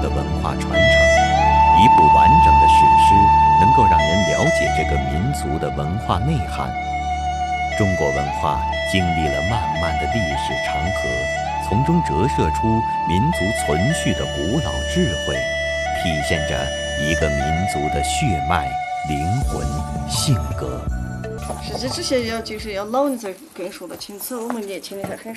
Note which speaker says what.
Speaker 1: 的文化传承。一部完整的史诗能够让人了解这个民族的文化内涵。中国文化经历了漫漫的历史长河，从中折射出民族存续的古老智慧，体现着一个民族的血脉、灵魂、性格。
Speaker 2: 是这些就是要老人在跟说的清楚，我们年轻人还很